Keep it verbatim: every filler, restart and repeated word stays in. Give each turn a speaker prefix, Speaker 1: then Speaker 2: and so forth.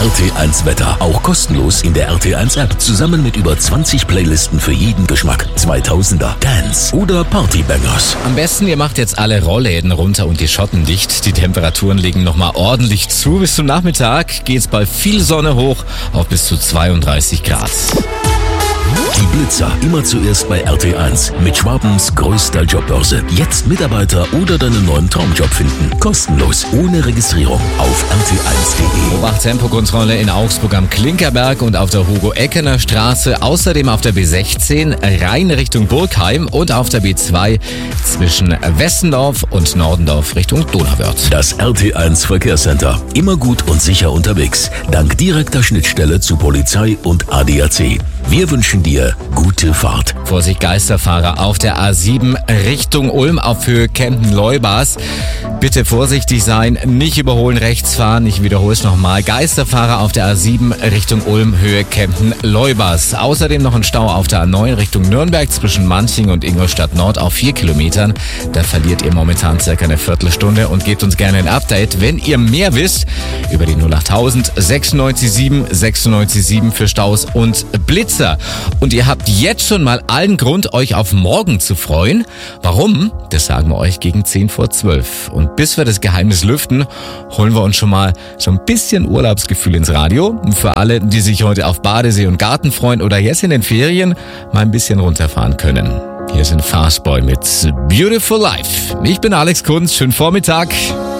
Speaker 1: R T eins Wetter. Auch kostenlos in der R T eins App. Zusammen mit über zwanzig Playlisten für jeden Geschmack. zweitausender, Dance oder Partybangers.
Speaker 2: Am besten, ihr macht jetzt alle Rollläden runter und die Schotten dicht. Die Temperaturen legen nochmal ordentlich zu. Bis zum Nachmittag geht's bei viel Sonne hoch auf bis zu zweiunddreißig Grad.
Speaker 1: Die Blitzer immer zuerst bei R T eins mit Schwabens größter Jobbörse. Jetzt Mitarbeiter oder deinen neuen Traumjob finden. Kostenlos, ohne Registrierung auf R T eins punkt de.
Speaker 2: Obacht-Tempokontrolle in Augsburg am Klinkerberg und auf der Hugo-Eckener Straße. Außerdem auf der B sechzehn rein Richtung Burgheim und auf der B zwei zwischen Westendorf und Nordendorf Richtung Donauwörth.
Speaker 1: Das R T eins Verkehrscenter. Immer gut und sicher unterwegs. Dank direkter Schnittstelle zu Polizei und A D A C. Wir wünschen dir gute Fahrt.
Speaker 2: Vorsicht Geisterfahrer auf der A sieben Richtung Ulm auf Höhe Kempten-Leubas. Bitte vorsichtig sein, nicht überholen, rechts fahren. Ich wiederhole es nochmal. Geisterfahrer auf der A sieben Richtung Ulm, Höhe Kempten-Leubas. Außerdem noch ein Stau auf der A neun Richtung Nürnberg zwischen Manching und Ingolstadt Nord auf vier Kilometern. Da verliert ihr momentan circa eine Viertelstunde und gebt uns gerne ein Update, wenn ihr mehr wisst über die null achttausend sechsundneunzig sieben sechsundneunzig sieben für Staus und Blitz. Und ihr habt jetzt schon mal allen Grund, euch auf morgen zu freuen. Warum? Das sagen wir euch gegen zehn vor zwölf. Und bis wir das Geheimnis lüften, holen wir uns schon mal so ein bisschen Urlaubsgefühl ins Radio. Und für alle, die sich heute auf Badesee und Garten freuen oder jetzt in den Ferien mal ein bisschen runterfahren können. Hier sind Fastboy mit Beautiful Life. Ich bin Alex Kunz. Schönen Vormittag.